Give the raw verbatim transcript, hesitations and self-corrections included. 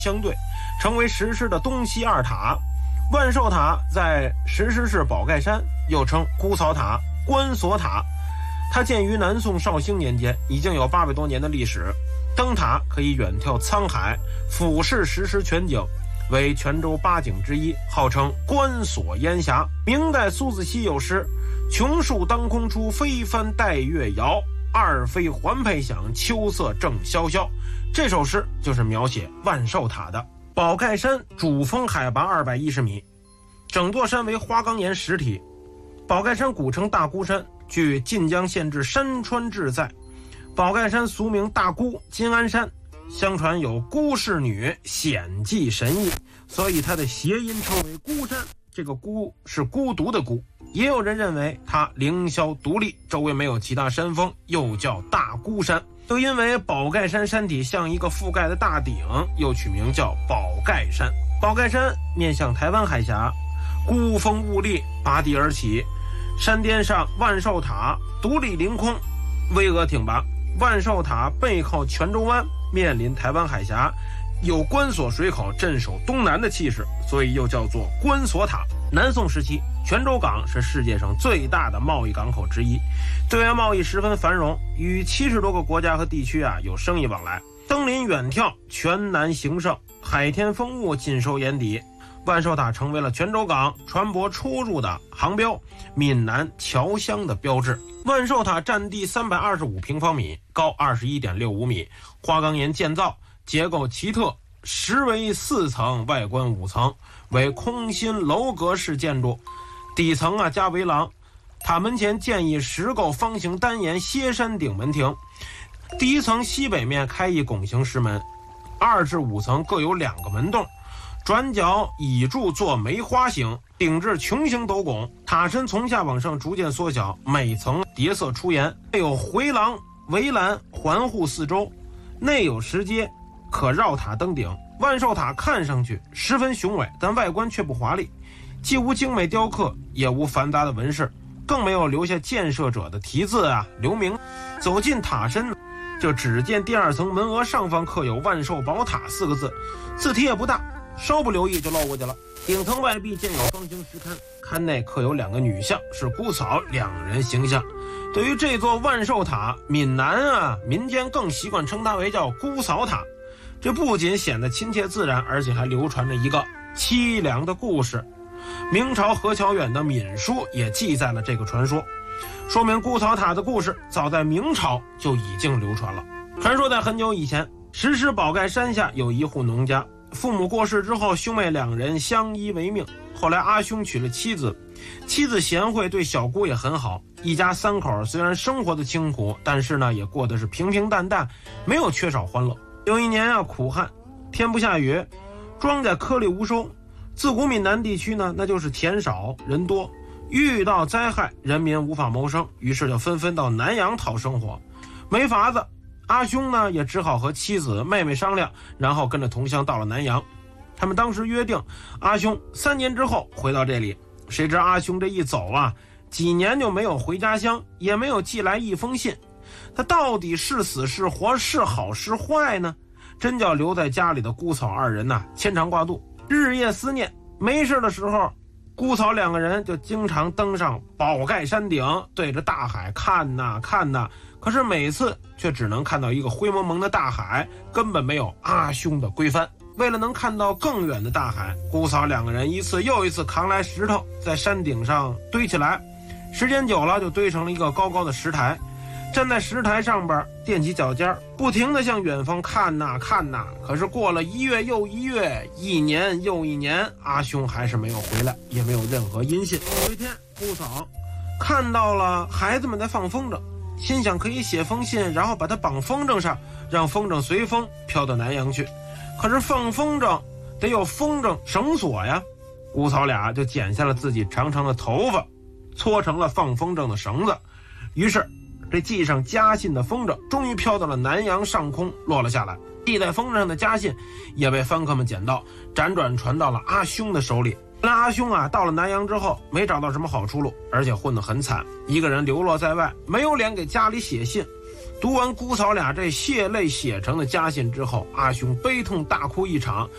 相对，成为石狮的东西二塔。万寿塔在石狮市宝盖山，又称姑草塔、关锁塔。它建于南宋绍兴年间，已经有八百多年的历史。登塔可以远眺沧海，俯视石狮全景，为泉州八景之一，号称关锁烟霞。明代苏子熙有诗：琼树当空出，飞帆带月摇，二飞环佩响，秋色正萧萧。这首诗就是描写万寿塔的。宝盖山主峰海拔二百一十米，整座山为花岗岩石体。宝盖山古称大孤山，据晋江县志山川志载，宝盖山俗名大孤、金安山，相传有孤仕女显迹神异，所以它的谐音称为孤山。这个孤是孤独的孤。也有人认为它凌霄独立，周围没有其他山峰，又叫大孤山。又因为宝盖山山体像一个覆盖的大顶，又取名叫宝盖山。宝盖山面向台湾海峡，孤峰兀立，拔地而起，山巅上万寿塔独立凌空，巍峨挺拔。万寿塔背靠泉州湾，面临台湾海峡，有关锁水口镇守东南的气势，所以又叫做关锁塔。南宋时期，泉州港是世界上最大的贸易港口之一，对外贸易十分繁荣，与七十多个国家和地区啊有生意往来。登临远眺，泉南兴盛，海天风物尽收眼底。万寿塔成为了泉州港船舶出入的航标，闽南侨乡的标志。万寿塔占地三百二十五平方米，高 二十一点六五米，花岗岩建造，结构奇特，实为四层，外观五层，为空心楼阁式建筑，底层啊加围廊。塔门前建以石构方形单檐歇山顶门庭，第一层西北面开一拱形石门，二至五层各有两个门洞，转角倚柱做梅花形，顶至穹形斗拱，塔身从下往上逐渐缩小，每层叠色出檐，内有回廊围栏环护四周，内有石阶可绕塔登顶。万寿塔看上去十分雄伟，但外观却不华丽，既无精美雕刻，也无繁杂的纹饰，更没有留下建设者的题字啊留名。走进塔身，就只见第二层门额上方刻有万寿宝塔四个字，字体也不大，稍不留意就漏过去了。顶层外壁建有方形石龛，龛内刻有两个女像，是姑草两人形象。对于这座万寿塔，闽南啊民间更习惯称它为叫姑草塔。这不仅显得亲切自然，而且还流传着一个凄凉的故事。明朝何乔远的《闽书》也记载了这个传说，说明姑草塔的故事早在明朝就已经流传了。传说在很久以前，石狮宝盖山下有一户农家，父母过世之后，兄妹两人相依为命。后来阿兄娶了妻子，妻子贤惠，对小姑也很好。一家三口虽然生活的清苦，但是呢也过得是平平淡淡，没有缺少欢乐。有一年啊苦旱，天不下雨，庄稼颗粒无收。自古闽南地区呢，那就是田少人多，遇到灾害，人民无法谋生，于是就纷纷到南阳讨生活。没法子，阿兄呢也只好和妻子妹妹商量，然后跟着同乡到了南阳。他们当时约定，阿兄三年之后回到这里。谁知阿兄这一走啊，几年就没有回家乡，也没有寄来一封信。他到底是死是活，是好是坏呢？真叫留在家里的姑草二人呐、啊、牵肠挂肚，日夜思念。没事的时候，姑草两个人就经常登上宝盖山顶，对着大海看呐看呐，可是每次却只能看到一个灰蒙蒙的大海，根本没有阿兄的归帆。为了能看到更远的大海，姑草两个人一次又一次扛来石头，在山顶上堆起来，时间久了就堆成了一个高高的石台。站在石台上边，踮起脚尖，不停地向远方看呐看呐。可是过了一月又一月，一年又一年，阿兄还是没有回来，也没有任何音信。有一天，姑草看到了孩子们在放风筝，心想可以写封信，然后把它绑风筝上，让风筝随风飘到南阳去。可是放风筝得有风筝绳索呀，姑草俩就剪下了自己长长的头发，搓成了放风筝的绳子。于是这系上家信的风筝终于飘到了南阳上空，落了下来。系在风筝上的家信也被番客们捡到，辗转传到了阿兄的手里。那阿兄啊，到了南阳之后没找到什么好出路，而且混得很惨，一个人流落在外，没有脸给家里写信。读完姑草俩这血泪写成的家信之后，阿兄悲痛大哭一场，